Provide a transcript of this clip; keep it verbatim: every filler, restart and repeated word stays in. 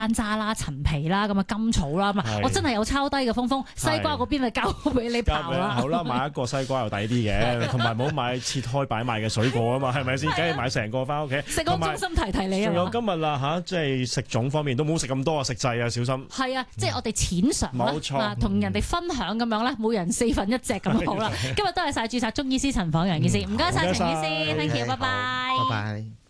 山楂啦、陳皮啦、咁啊甘草啦，咁啊我真係有抄低嘅峰峰，西瓜嗰邊就交俾你刨啦。 好啦，買一個西瓜又抵啲嘅，同埋唔好買切開擺賣嘅水果啊嘛，係咪先？梗係買成個翻屋企。 食安中心提提你啊！ 仲有今日啦嚇，即係食種方面都冇食咁多啊，食滯啊，小心。 係啊，即係我哋淺嘗啦， 冇錯， 同人哋分享咁樣咧，每人四分一隻咁好啦。今日多謝晒註冊中醫師陳晃陽醫師，唔該晒陳醫師 ，thank you，拜拜。 拜拜。